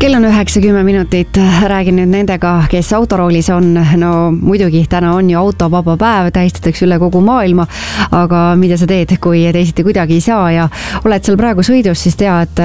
Kell on 9:10 minutit, räägin nüüd nendega, kes autoroolis on. No muidugi täna on ju autovaba päev, tähistatakse üle kogu maailma, aga mida sa teed, kui teisiti kuidagi ei saa ja oled seal praegu sõidus, siis tea, et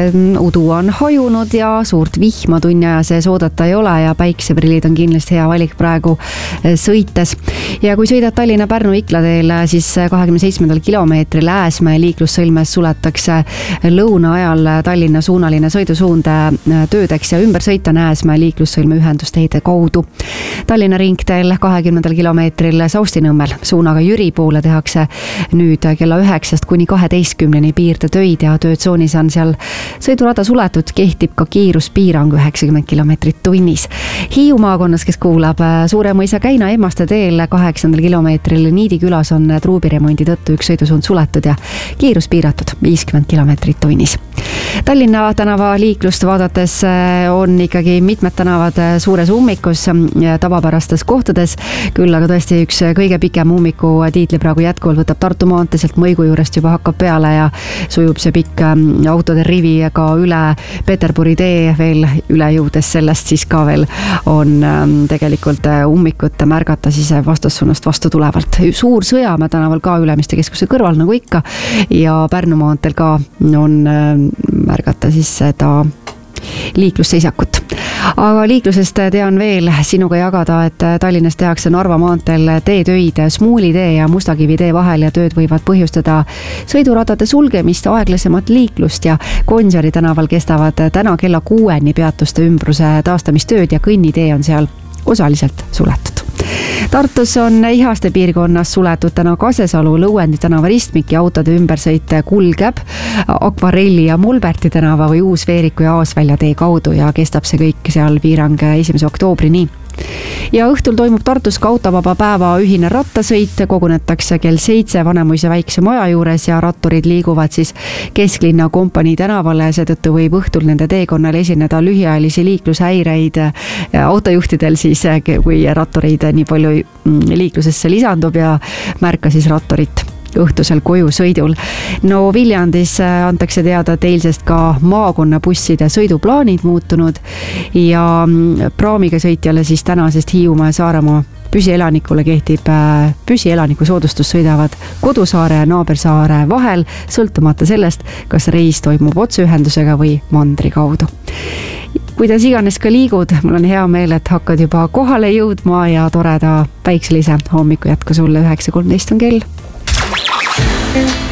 udu on hajunud ja suurt vihma tunni aja sees oodata ei ole ja päikseprillid on kindlasti hea valik praegu sõites. Ja kui sõidad Tallinna-Pärnu-Ikla teel, siis 27. kilomeetril Ääsmäe liiklussõlmes suletakse lõuna ajal Tallinna suunaline sõidusuund töödeks ja ümber sõita Ääsmäe liiklussõlme ühendusteede kaudu. Tallinna ringteel 20. kilomeetril Saustinõmmel suunaga Jüri poole tehakse nüüd kella 9 kuni 12 piirdetöid ja töötsoonis on seal sõidurada suletud, kehtib ka kiiruspiirang 90 kilomeetrit tunnis. Hiiu maakonnas, kes kuulab, Suuremõisa Käina Emmaste teel 8. kilomeetril Niidi külas on truubiremondi tõttu üks sõidusuund suletud ja kiirus piiratud 50 kilomeetrit tunnis. Tallinna tänava liiklust vaadates on ikkagi mitmed tänavad suures ummikus ja tavapärastes kohtades, küll aga tõesti üks kõige pikem ummiku tiitli praegu jätkuvalt võtab Tartu maantee, sealt Mõigu juurest juba hakkab peale ja sujub see pikk autode rivi ka üle Peterburi tee veel üle jõudes, sellest siis ka veel on tegelikult ummikut märgata siis vastassuunast vastu tulevalt. Suur Sõjamäe tänaval ka Ülemiste keskuse kõrval nagu ikka ja Pärnu maanteel ka on märgata siis seda liiklusseisakut. Aga liiklusest tean veel sinuga jagada, et Tallinnas tehakse Narva maanteel teetöid Smuuli tee ja Mustakivi tee vahel ja tööd võivad põhjustada sõiduradade sulgemist, aeglasemat liiklust ja Gonsiori tänaval kestavad täna kella 6 peatuste ümbruse taastamistööd ja kõnnitee on seal osaliselt suletud. Tartus on Ihaste piirkonnas suletud täna Kasesalu Lõuendi tänava ristmik ja autode ümbersõit kulgeb Akvarelli ja Mulberti tänava või Uus-Veeriku ja Aasvälja tee kaudu ja kestab see kõik seal piirang 1. oktoobrini. Ja õhtul toimub Tartus ka autovaba päeva ühine rattasõit, kogunetakse kell 7 Vanemuise väikse maja juures ja ratturid liiguvad siis kesklinna Kompanii tänavale, seetõttu võib õhtul nende teekonnal esineda lühiajalisi liiklushäireid autojuhtidel siis, kui rattureid nii palju liiklusesse lisandub ja märka siis ratturit õhtusel koju sõidul. No Viljandis antakse teada, et eilsest ka maakonnabusside sõiduplaanid muutunud ja praamiga sõitjale siis tänasest Hiiumaa ja Saaremaa püsielanikule kehtib püsielaniku soodustus, sõidavad Kodusaare ja Naabersaare vahel, sõltumata sellest, kas reis toimub otseühendusega või mandri kaudu. Kuidas iganes ka liigud, mul on hea meel, et hakkad juba kohale jõudma ja toreda päikselise hommiku jätku sulle, 9:13 on kell.